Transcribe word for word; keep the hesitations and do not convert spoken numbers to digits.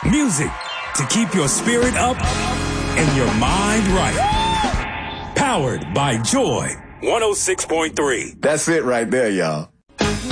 Music to keep your spirit up and your mind right. Powered by Joy one oh six point three. That's it right there, y'all.